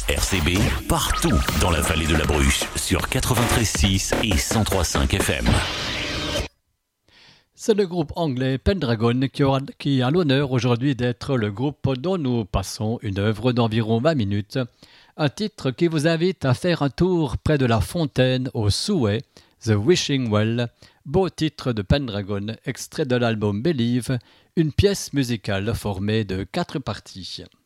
RCB, partout dans la vallée de la Bruche, sur 93.6 et 103.5 FM. C'est le groupe anglais Pendragon qui a l'honneur aujourd'hui d'être le groupe dont nous passons une œuvre d'environ 20 minutes. Un titre qui vous invite à faire un tour près de la fontaine au Souhait, The Wishing Well, beau titre de Pendragon, extrait de l'album Believe, une pièce musicale formée de 4 parties.